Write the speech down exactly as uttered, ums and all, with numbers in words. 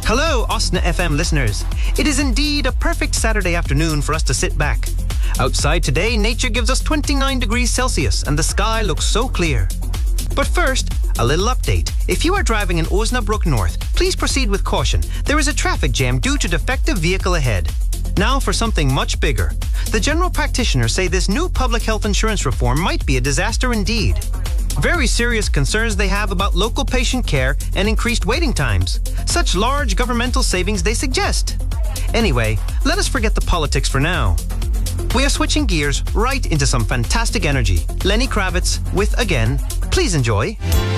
Hello, Osna F M listeners. It is indeed a perfect Saturday afternoon for us to sit back. Outside today, nature gives us twenty-nine degrees Celsius and the sky looks so clear. But first, a little update. If you are driving in Osnabrück North, please proceed with caution. There is a traffic jam due to defective vehicle ahead. Now for something much bigger. The general practitioners say this new public health insurance reform might be a disaster indeed. Very serious concerns they have about local patient care and increased waiting times. Such large governmental savings they suggest. Anyway, let us forget the politics for now. We are switching gears right into some fantastic energy. Lenny Kravitz with Again. Please enjoy.